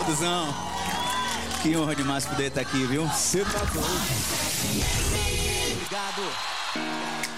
Cusão, que honra demais poder estar aqui, viu? Você tá doido. Obrigado.